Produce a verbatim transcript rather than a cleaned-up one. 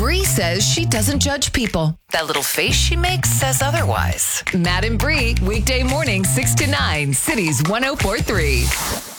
Bree says she doesn't judge people. That little face she makes says otherwise. Matt and Bree, weekday morning, six to nine, Cities one oh four three.